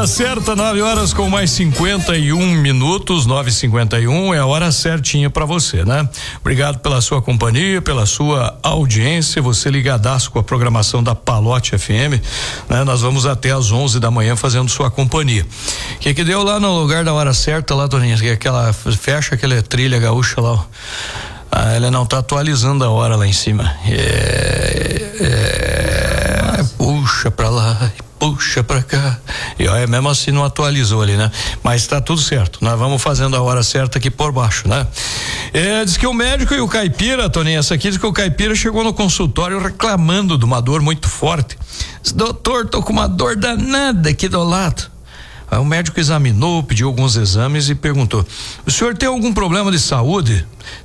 Hora certa, 9 horas com mais 51 minutos, 9h51 é a hora certinha para você, né? Obrigado pela sua companhia, pela sua audiência, você ligadaço com a programação da Palote FM, né? Nós vamos até às 11 da manhã fazendo sua companhia. O que deu lá no lugar da hora certa lá, Toninha? Fecha aquela trilha gaúcha lá, ó. Ela não tá atualizando a hora lá em cima. Puxa pra lá, puxa pra cá. E olha, mesmo assim não atualizou ali, né? Mas tá tudo certo. Nós vamos fazendo a hora certa aqui por baixo, né? Diz que o médico e o caipira, Toninho, essa aqui diz que o caipira chegou no consultório reclamando de uma dor muito forte. Diz, doutor, tô com uma dor danada aqui do lado. Aí o médico examinou, pediu alguns exames e perguntou: o senhor tem algum problema de saúde?